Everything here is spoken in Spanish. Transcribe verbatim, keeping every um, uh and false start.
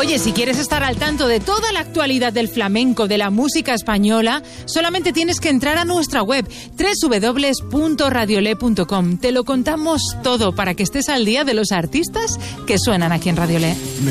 Oye, si quieres estar al tanto de toda la actualidad del flamenco, de la música española, solamente tienes que entrar a nuestra web doble u doble u doble u punto radiole punto com. Te lo contamos todo para que estés al día de los artistas que suenan aquí en Radiole.